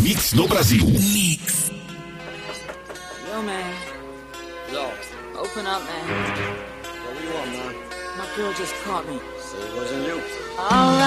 mix no Brasil. Mix. Yo, man. Yo. Open up, man. What do you want, man? My girl just caught me. Say it wasn't you. All right.